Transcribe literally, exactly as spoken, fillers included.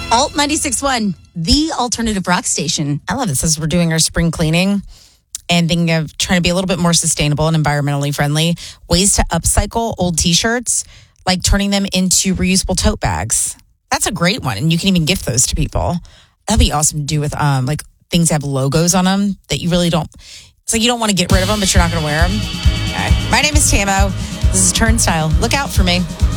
Alt ninety-six point one, the alternative rock station. I love this as we're doing our spring cleaning and thinking of trying to be a little bit more sustainable and environmentally friendly. Ways to upcycle old T-shirts, like turning them into reusable tote bags. That's a great one. And you can even gift those to people. That'd be awesome to do with um like things that have logos on them that you really don't, it's like you don't want to get rid of them, but you're not going to wear them. Okay. My name is Tamo. This is Turnstile. Look out for me.